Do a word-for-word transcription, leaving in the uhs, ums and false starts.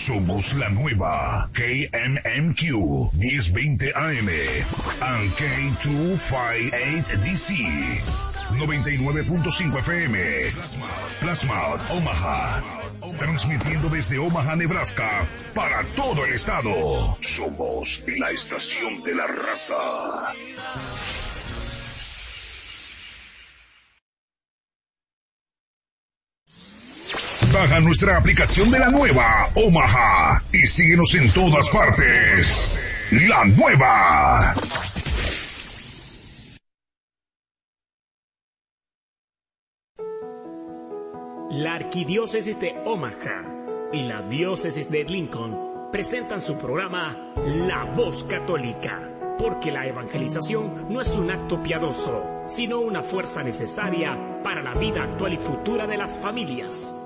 Somos la nueva K M M Q diez veinte A M and K doscientos cincuenta y ocho D C noventa y nueve punto cinco F M. Plasma Omaha. Transmitiendo desde Omaha, Nebraska, para todo el estado. Somos la estación de la raza. Baja nuestra aplicación de la nueva Omaha y síguenos en todas partes. La nueva. La Arquidiócesis de Omaha y la Diócesis de Lincoln presentan su programa La Voz Católica, porque la evangelización no es un acto piadoso, sino una fuerza necesaria para la vida actual y futura de las familias.